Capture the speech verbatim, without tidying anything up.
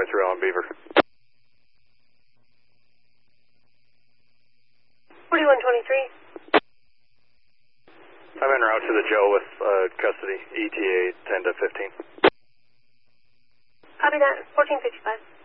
through on Beaver. forty-one twenty-three. I'm en route to the Joe with uh, custody, E T A ten to fifteen. Copy that, fourteen fifty-five.